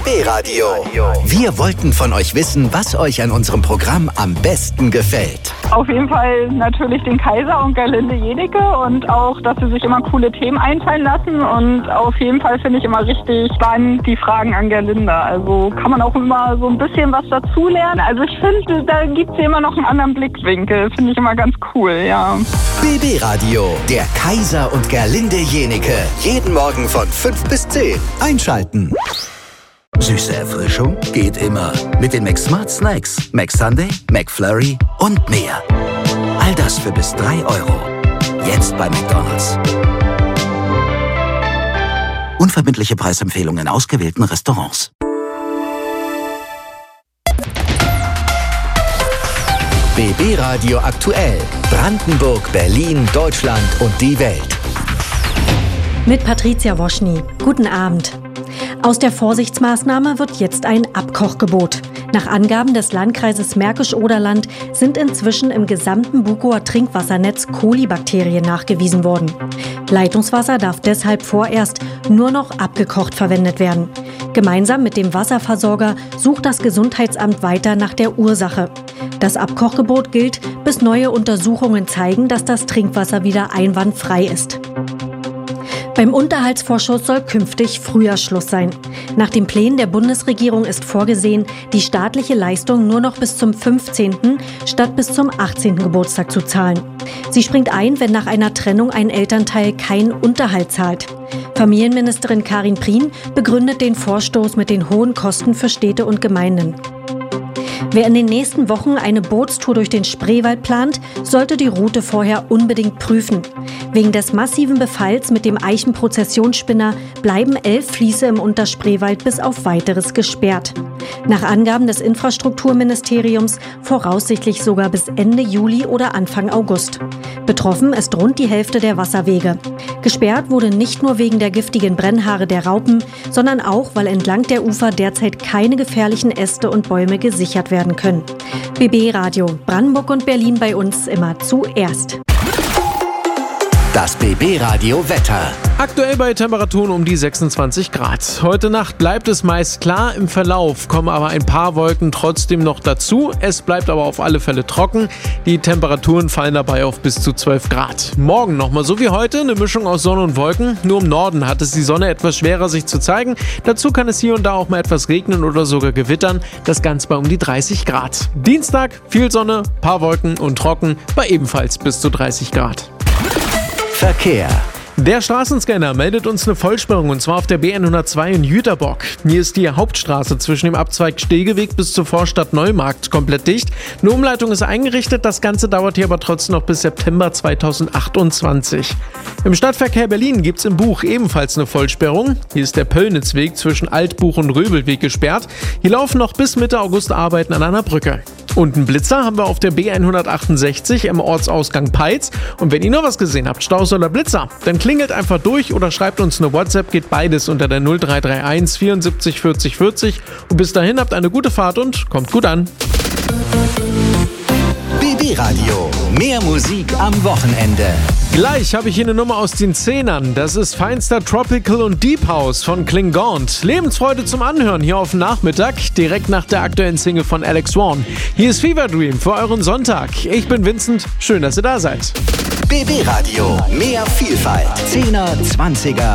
BB Radio. Wir wollten von euch wissen, was euch an unserem Programm am besten gefällt. Auf jeden Fall natürlich den Kaiser und Gerlinde Jenecke und auch, dass sie sich immer coole Themen einfallen lassen. Und auf jeden Fall finde ich immer richtig spannend die Fragen an Gerlinde. Also kann man auch immer so ein bisschen was dazulernen. Also ich finde, da gibt es immer noch einen anderen Blickwinkel. Finde ich immer ganz cool, ja. BB Radio, der Kaiser und Gerlinde Jenecke. Jeden Morgen von 5 bis 10. Einschalten. Süße Erfrischung geht immer. Mit den McSmart Snacks, McSunday, McFlurry und mehr. All das für bis 3 Euro. Jetzt bei McDonald's. Unverbindliche Preisempfehlungen in ausgewählten Restaurants. BB Radio aktuell. Brandenburg, Berlin, Deutschland und die Welt. Mit Patricia Woschny. Guten Abend. Aus der Vorsichtsmaßnahme wird jetzt ein Abkochgebot. Nach Angaben des Landkreises Märkisch-Oderland sind inzwischen im gesamten Bukower Trinkwassernetz Kolibakterien nachgewiesen worden. Leitungswasser darf deshalb vorerst nur noch abgekocht verwendet werden. Gemeinsam mit dem Wasserversorger sucht das Gesundheitsamt weiter nach der Ursache. Das Abkochgebot gilt, bis neue Untersuchungen zeigen, dass das Trinkwasser wieder einwandfrei ist. Beim Unterhaltsvorschuss soll künftig früher Schluss sein. Nach den Plänen der Bundesregierung ist vorgesehen, die staatliche Leistung nur noch bis zum 15. statt bis zum 18. Geburtstag zu zahlen. Sie springt ein, wenn nach einer Trennung ein Elternteil keinen Unterhalt zahlt. Familienministerin Karin Prien begründet den Vorstoß mit den hohen Kosten für Städte und Gemeinden. Wer in den nächsten Wochen eine Bootstour durch den Spreewald plant, sollte die Route vorher unbedingt prüfen. Wegen des massiven Befalls mit dem Eichenprozessionsspinner bleiben 11 Fließe im Unterspreewald bis auf Weiteres gesperrt. Nach Angaben des Infrastrukturministeriums voraussichtlich sogar bis Ende Juli oder Anfang August. Betroffen ist rund die Hälfte der Wasserwege. Gesperrt wurde nicht nur wegen der giftigen Brennhaare der Raupen, sondern auch, weil entlang der Ufer derzeit keine gefährlichen Äste und Bäume gesichert werden können. BB Radio, Brandenburg und Berlin bei uns immer zuerst. Das BB Radio Wetter. Aktuell bei Temperaturen um die 26 Grad. Heute Nacht bleibt es meist klar, im Verlauf kommen aber ein paar Wolken trotzdem noch dazu. Es bleibt aber auf alle Fälle trocken. Die Temperaturen fallen dabei auf bis zu 12 Grad. Morgen nochmal so wie heute, eine Mischung aus Sonne und Wolken. Nur im Norden hat es die Sonne etwas schwerer sich zu zeigen. Dazu kann es hier und da auch mal etwas regnen oder sogar gewittern. Das Ganze bei um die 30 Grad. Dienstag viel Sonne, paar Wolken und trocken bei ebenfalls bis zu 30 Grad. Verkehr. Der Straßenscanner meldet uns eine Vollsperrung und zwar auf der B102 in Jüterbock. Hier ist die Hauptstraße zwischen dem Abzweig Stegeweg bis zur Vorstadt Neumarkt komplett dicht. Eine Umleitung ist eingerichtet, das Ganze dauert hier aber trotzdem noch bis September 2028. Im Stadtverkehr Berlin gibt es im Buch ebenfalls eine Vollsperrung. Hier ist der Pöllnitzweg zwischen Altbuch und Röbelweg gesperrt. Hier laufen noch bis Mitte August Arbeiten an einer Brücke. Und einen Blitzer haben wir auf der B168 im Ortsausgang Peitz. Und wenn ihr noch was gesehen habt, Staus oder Blitzer, dann klingelt einfach durch oder schreibt uns eine WhatsApp, geht beides unter der 0331 74 40 40. Und bis dahin habt eine gute Fahrt und kommt gut an. BB Radio, mehr Musik am Wochenende. Gleich habe ich hier eine Nummer aus den 10ern. Das ist feinster Tropical und Deep House von Klingaunt. Lebensfreude zum Anhören hier auf dem Nachmittag, direkt nach der aktuellen Single von Alex Warren. Hier ist Fever Dream für euren Sonntag. Ich bin Vincent, schön, dass ihr da seid. BB Radio, mehr Vielfalt. 10er, 20er